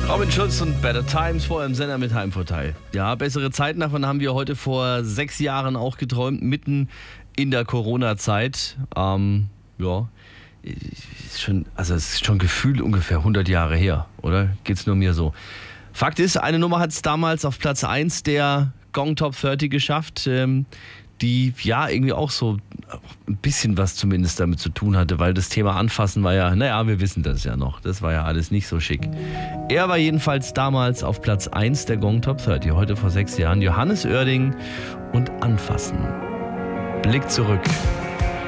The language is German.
Robin Schulz und Better Times vor im Sender mit Heimvorteil. Ja, bessere Zeiten, davon haben wir heute vor 6 Jahren auch geträumt, mitten in der Corona-Zeit. Es ist schon gefühlt ungefähr 100 Jahre her, oder? Geht's nur mir so. Fakt ist, eine Nummer hat es damals auf Platz 1 der Gong Top 30 geschafft, die ja irgendwie auch so ein bisschen was zumindest damit zu tun hatte, weil das Thema Anfassen war ja, wir wissen das ja noch, das war ja alles nicht so schick. Er war jedenfalls damals auf Platz 1 der Gong Top 30, heute vor 6 Jahren, Johannes Oerding und Anfassen. Blick zurück.